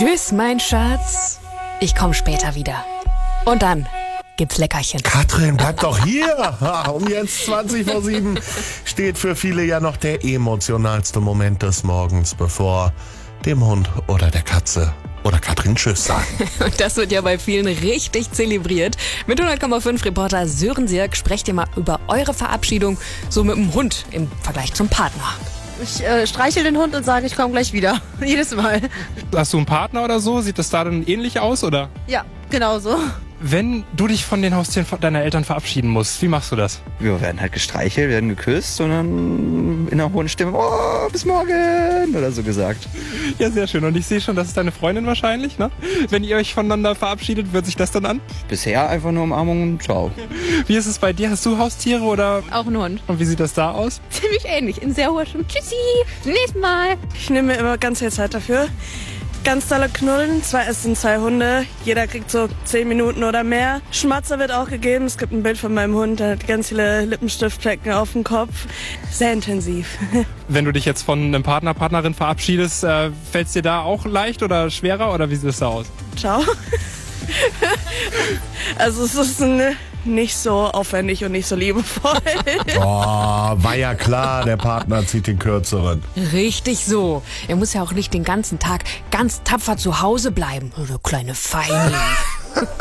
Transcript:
Tschüss, mein Schatz. Ich komme später wieder. Und dann gibt's Leckerchen. Katrin, bleib doch hier. Um jetzt 7:20 steht für viele ja noch der emotionalste Moment des Morgens bevor, dem Hund oder der Katze oder Katrin Tschüss sagen. Und das wird ja bei vielen richtig zelebriert. Mit 100,5 Reporter Sören Sirk sprecht ihr mal über eure Verabschiedung so mit dem Hund im Vergleich zum Partner. Ich streichel den Hund und sage, ich komme gleich wieder. Jedes Mal. Hast du einen Partner oder so? Sieht das da dann ähnlich aus, oder? Ja, genau so. Wenn du dich von den Haustieren deiner Eltern verabschieden musst, wie machst du das? Wir werden halt gestreichelt, werden geküsst und dann in einer hohen Stimme, oh, bis morgen, oder so gesagt. Ja, sehr schön. Und ich sehe schon, das ist deine Freundin wahrscheinlich, ne? Wenn ihr euch voneinander verabschiedet, wird sich das dann an? Bisher einfach nur Umarmung und ciao. Wie ist es bei dir? Hast du Haustiere oder? Auch ein Hund. Und wie sieht das da aus? Ziemlich ähnlich. In sehr hoher Stimme. Tschüssi. Bis nächstes Mal. Ich nehme mir immer ganz viel Zeit dafür. Ganz dolle Knullen, 2 Essen, 2 Hunde. Jeder kriegt so 10 Minuten oder mehr. Schmatzer wird auch gegeben. Es gibt ein Bild von meinem Hund, der hat ganz viele Lippenstiftflecken auf dem Kopf. Sehr intensiv. Wenn du dich jetzt von einem Partner, Partnerin verabschiedest, fällt es dir da auch leicht oder schwerer oder wie sieht es da aus? Ciao. Also es ist nicht so aufwendig und nicht so liebevoll. Oh, war ja klar, der Partner zieht den Kürzeren. Richtig so. Er muss ja auch nicht den ganzen Tag ganz tapfer zu Hause bleiben. Du kleine Feini.